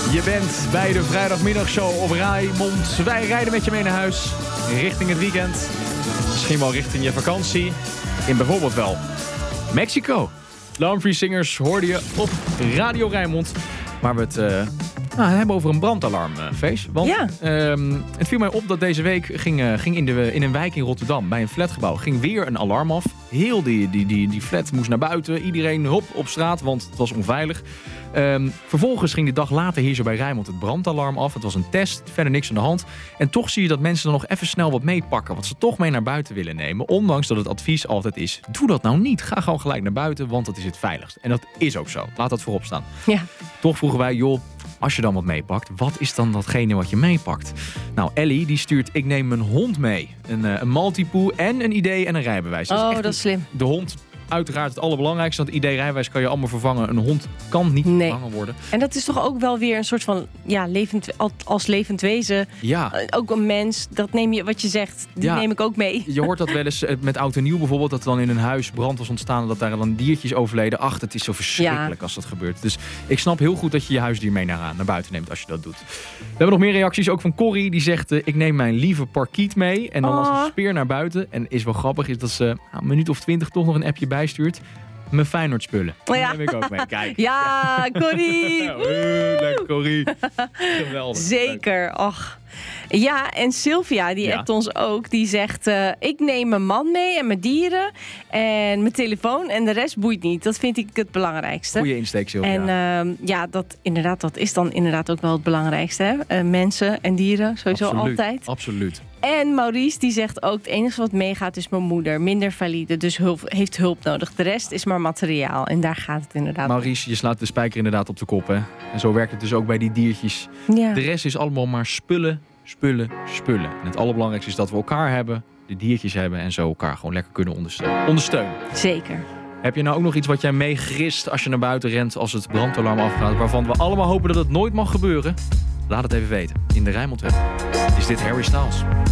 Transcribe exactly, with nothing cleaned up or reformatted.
Je bent bij de vrijdagmiddagshow op Rijnmond. Wij rijden met je mee naar huis, richting het weekend. Misschien wel richting je vakantie. In bijvoorbeeld wel Mexico. De Humphrey Singers hoorde je op Radio Rijnmond. Waar we het uh, nou, hebben over een brandalarm, uh, Fees. Want ja. um, het viel mij op dat deze week ging, uh, ging in, de, in een wijk in Rotterdam, bij een flatgebouw, ging weer een alarm af. Heel die, die, die, die flat moest naar buiten. Iedereen hop op straat, want het was onveilig. Um, vervolgens ging de dag later hier zo bij Rijnmond het brandalarm af. Het was een test, verder niks aan de hand. En toch zie je dat mensen dan nog even snel wat meepakken. Wat ze toch mee naar buiten willen nemen. Ondanks dat het advies altijd is, doe dat nou niet. Ga gewoon gelijk naar buiten, want dat is het veiligst. En dat is ook zo. Laat dat voorop staan. Ja. Toch vroegen wij, joh, als je dan wat meepakt, wat is dan datgene wat je meepakt? Nou, Ellie die stuurt, ik neem mijn hond mee. Een, uh, een Maltipoo en een I D en een rijbewijs. Dat oh, is echt dat is slim. De hond, uiteraard het allerbelangrijkste. Want I D-rijbewijs kan je allemaal vervangen. Een hond kan niet nee. vervangen worden. En dat is toch ook wel weer een soort van, ja, levend, als levend wezen. Ja. Uh, ook een mens, dat neem je, wat je zegt, die ja. neem ik ook mee. Je hoort dat wel eens met oud en nieuw bijvoorbeeld, dat er dan in een huis brand was ontstaan en dat daar dan diertjes overleden. Ach, het is zo verschrikkelijk ja. als dat gebeurt. Dus ik snap heel goed dat je je huisdier mee naar, naar buiten neemt als je dat doet. We hebben nog meer reacties, ook van Corrie. Die zegt, uh, ik neem mijn lieve parkiet mee. En dan oh. als een speer naar buiten. En is wel grappig, is dat ze uh, een minuut of twintig toch nog een appje bijstuurt. Mijn Feyenoord spullen. Die ja. neem ik ook mee. Kijk. Ja, Corrie. ja, lekker Corrie. Geweldig. Zeker. Och. Ja, en Sylvia, die ja. appt ons ook. Die zegt, uh, ik neem mijn man mee en mijn dieren. En mijn telefoon. En de rest boeit niet. Dat vind ik het belangrijkste. Goeie insteek, Sylvia. En uh, ja, dat, inderdaad, dat is dan inderdaad ook wel het belangrijkste. Hè? Uh, mensen en dieren, sowieso absoluut, altijd. Absoluut. En Maurice die zegt ook, het enige wat meegaat is mijn moeder. Minder valide, dus hulp, heeft hulp nodig. De rest is maar materiaal. En daar gaat het inderdaad om. Maurice, je slaat de spijker inderdaad op de kop. Hè? En zo werkt het dus ook bij die diertjes. Ja. De rest is allemaal maar spullen, spullen, spullen. En het allerbelangrijkste is dat we elkaar hebben, de diertjes hebben en zo elkaar gewoon lekker kunnen ondersteunen. ondersteunen. Zeker. Heb je nou ook nog iets wat jij meegrist als je naar buiten rent als het brandalarm afgaat, waarvan we allemaal hopen dat het nooit mag gebeuren? Laat het even weten. In de Rijnmond-app is dit Harry Styles.